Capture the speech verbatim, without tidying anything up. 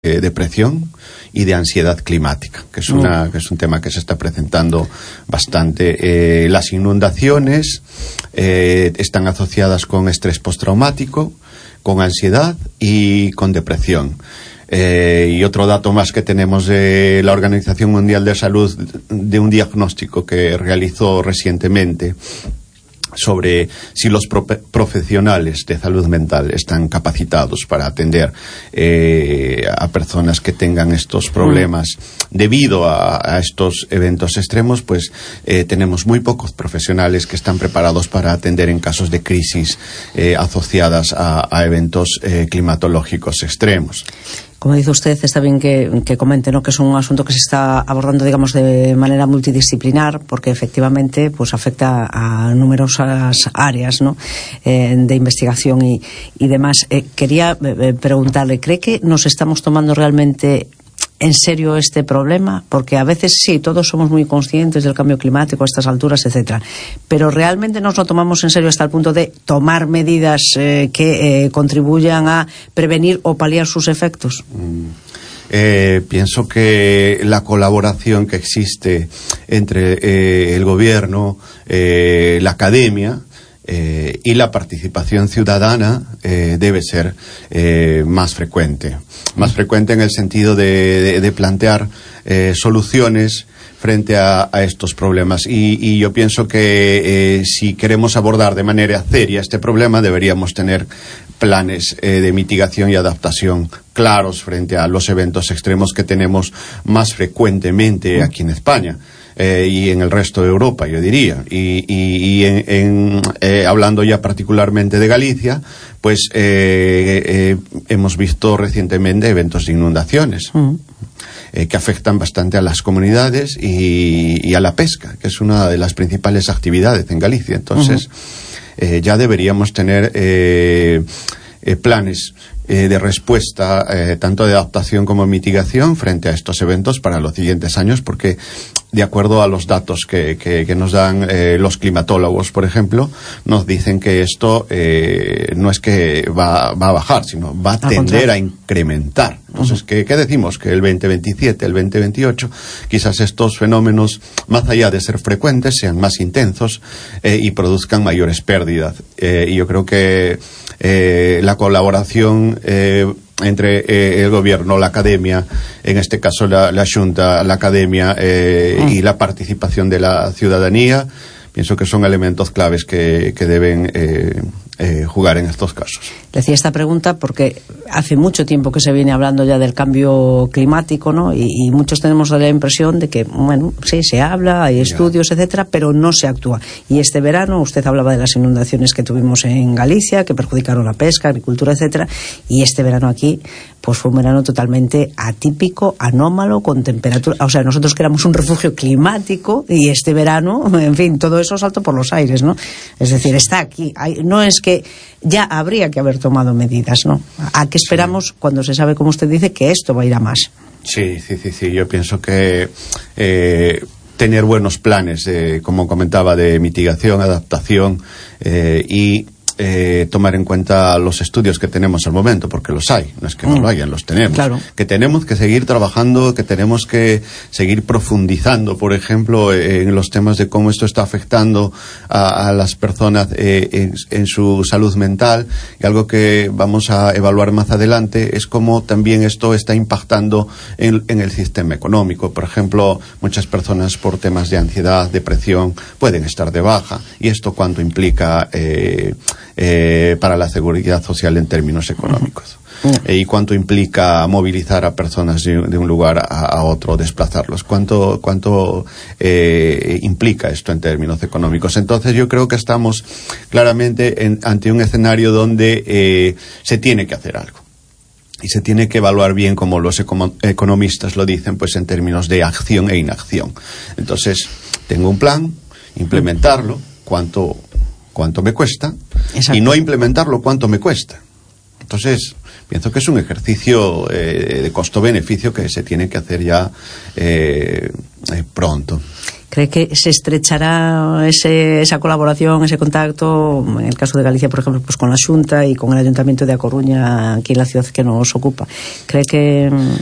de depresión y de ansiedad climática, que es, una, que es un tema que se está presentando bastante. Eh, las inundaciones eh, están asociadas con estrés postraumático, con ansiedad y con depresión. Eh, y otro dato más que tenemos de la Organización Mundial de Salud, de un diagnóstico que realizó recientemente sobre si los pro profesionales de salud mental están capacitados para atender eh, a personas que tengan estos problemas debido a, a estos eventos extremos, pues eh, tenemos muy pocos profesionales que están preparados para atender en casos de crisis eh, asociadas a, a eventos eh, climatológicos extremos. Como dice usted, está bien que, que comente, ¿no?, que es un asunto que se está abordando, digamos, de manera multidisciplinar, porque efectivamente pues afecta a numerosas áreas, ¿no?, eh, de investigación y, y demás. Eh, quería eh, preguntarle, ¿cree que nos estamos tomando realmente en serio este problema? Porque a veces sí, todos somos muy conscientes del cambio climático a estas alturas, etcétera, pero realmente nos lo tomamos en serio hasta el punto de tomar medidas eh, que eh, contribuyan a prevenir o paliar sus efectos. Mm. Eh, pienso que la colaboración que existe entre eh, el gobierno, eh, la academia Eh, y la participación ciudadana eh, debe ser eh, más frecuente. Más frecuente en el sentido de, de, de plantear eh, soluciones frente a, a estos problemas. Y, y yo pienso que eh, si queremos abordar de manera seria este problema, deberíamos tener planes eh, de mitigación y adaptación claros frente a los eventos extremos que tenemos más frecuentemente aquí en España. Eh, y en el resto de Europa, yo diría. Y, y, y en, en, eh, hablando ya particularmente de Galicia, pues eh, eh, hemos visto recientemente eventos de inundaciones uh-huh. eh, que afectan bastante a las comunidades y, y a la pesca, que es una de las principales actividades en Galicia. Entonces, uh-huh. eh, ya deberíamos tener eh, eh, planes Eh, de respuesta, eh, tanto de adaptación como mitigación frente a estos eventos para los siguientes años, porque de acuerdo a los datos que, que, que nos dan eh, los climatólogos, por ejemplo, nos dicen que esto eh, no es que va, va a bajar, sino va a tender a incrementar. Entonces, uh-huh. ¿qué, ¿qué decimos? Que el veinte veintisiete, el veinte veintiocho, quizás estos fenómenos, más allá de ser frecuentes, sean más intensos eh, y produzcan mayores pérdidas. Eh, y yo creo que eh, la colaboración eh, entre eh, el gobierno, la academia, en este caso la, la Xunta, la academia eh, uh-huh. y la participación de la ciudadanía, pienso que son elementos claves que, que deben eh, eh, jugar en estos casos. Decía esta pregunta porque hace mucho tiempo que se viene hablando ya del cambio climático, ¿no? Y, y muchos tenemos la impresión de que, bueno, sí, se habla, hay estudios, ya. etcétera, pero no se actúa. Y este verano usted hablaba de las inundaciones que tuvimos en Galicia, que perjudicaron la pesca, agricultura, etcétera, y este verano aquí pues fue un verano totalmente atípico, anómalo, con temperatura, o sea, nosotros que éramos un refugio climático, y este verano, en fin, todo eso saltó por los aires, ¿no? Es decir, está aquí. Hay, no es que ya habría que haber tomado medidas, ¿no? ¿A qué esperamos sí. cuando se sabe, como usted dice, que esto va a ir a más? Sí, sí, sí, sí. Yo pienso que eh, tener buenos planes, eh, como comentaba, de mitigación, adaptación eh, y Eh, tomar en cuenta los estudios que tenemos al momento, porque los hay, no es que no mm. lo hayan, los tenemos. Claro. Que tenemos que seguir trabajando, que tenemos que seguir profundizando, por ejemplo, eh, en los temas de cómo esto está afectando a, a las personas eh, en, en su salud mental, y algo que vamos a evaluar más adelante es cómo también esto está impactando en, en el sistema económico. Por ejemplo, muchas personas por temas de ansiedad, depresión, pueden estar de baja, y esto cuánto implica eh, Eh, para la seguridad social en términos económicos. Uh-huh. eh, y cuánto implica movilizar a personas de, de un lugar a, a otro, desplazarlos, cuánto, cuánto eh, implica esto en términos económicos. Entonces yo creo que estamos claramente en, ante un escenario donde eh, se tiene que hacer algo. Y se tiene que evaluar bien, como los econo- economistas lo dicen, pues en términos de acción e inacción. Entonces, tengo un plan, implementarlo, cuánto cuánto me cuesta. Exacto. Y no implementarlo, cuánto me cuesta. Entonces, pienso que es un ejercicio eh, de costo-beneficio que se tiene que hacer ya eh, eh, pronto. ¿Cree que se estrechará ese, esa colaboración, ese contacto, en el caso de Galicia, por ejemplo, pues con la Xunta y con el Ayuntamiento de A Coruña, aquí en la ciudad que nos ocupa? ¿Cree que